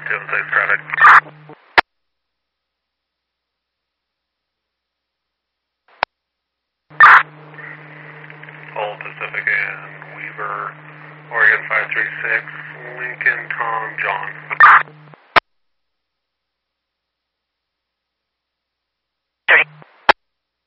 216 traffic. Old Pacific and Weaver, Oregon 536, Lincoln, Tom, John.